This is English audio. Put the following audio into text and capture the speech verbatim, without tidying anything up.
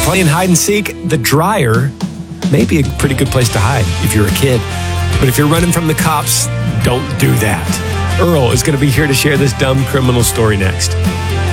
Playing hide and seek, the dryer may be a pretty good place to hide if you're a kid. But if you're running from the cops, don't do that. Earl is going to be here to share this dumb criminal story next.